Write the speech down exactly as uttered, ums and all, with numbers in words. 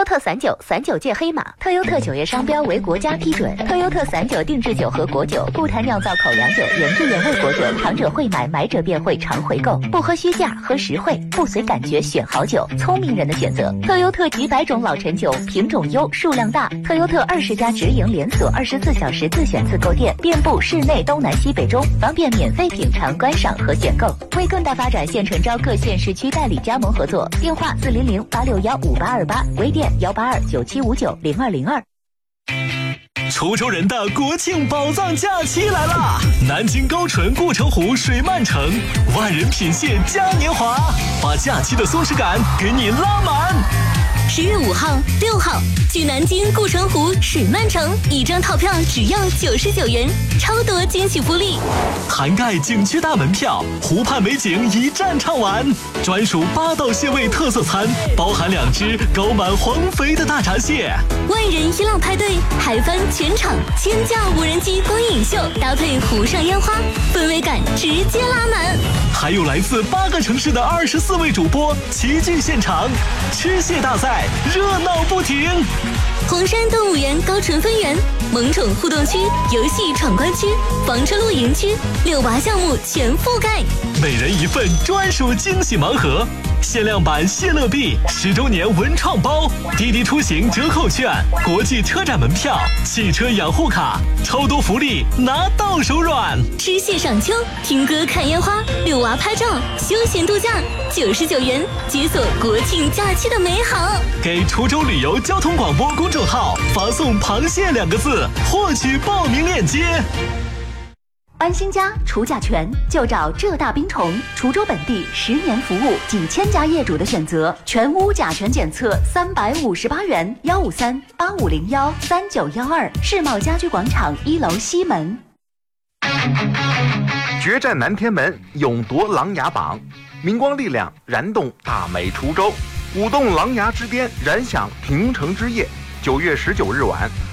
优特散酒，散酒界黑马，特优特酒业商标为国家批准。特优特散酒定制酒和果酒，不谈酿造口粮酒、原汁原味果酒，尝者会买，买者便会常回购。不喝虚价，喝实惠，不随感觉选好酒，聪明人的选择。特优特几百种老陈酒，品种优，数量大。特优特二十家直营连锁，二十四小时自选自购店，遍布市内东南西北中，方便免费品尝、观赏和选购。为更大发展，现诚招各县市区代理加盟合作，电话四零零八六幺五八二八，微店幺八二九七五九零二零二。 滁州人的国庆宝藏假期来啦！南京高淳顾城湖水漫城，万人品蟹嘉年华，把假期的松弛感给你拉满。 十月五号、六号，去南京顾城湖水漫城，一张套票只要九十九元，超多惊喜福利， 涵盖景区大门票、湖畔美景一站畅玩，专属八道蟹味特色餐，包含两只高满黄肥的大闸蟹。 万人一浪派对，海帆全场千架无人机观影秀，搭配湖上烟花，氛围感直接拉满。 还有来自八个城市的二十四位主播齐聚现场，吃蟹大赛热闹不停。 黄山动物园高淳分园、萌宠互动区、游戏闯关区、房车露营区，遛娃项目全覆盖。 每人一份专属惊喜盲盒，限量版谢乐币、十周年文创包、滴滴出行折扣券、国际车展门票、汽车养护卡，超多福利拿到手软。 吃蟹赏秋，听歌看烟花，遛娃拍照，休闲度假，九十九元解锁国庆假期的美好。 给滁州旅游交通广播公众号发送螃蟹两个字，获取报名链接。 安心家除甲醛就找浙大冰虫，滁州本地十年服务，几千家业主的选择，全屋甲醛检测三百五十八元，幺五三八五零幺三九幺二，世贸家居广场一楼西门。 决战南天门，勇夺琅琊榜，明光力量燃动大美滁州，舞动琅琊之巅，燃响平城之夜。九月十九日晚，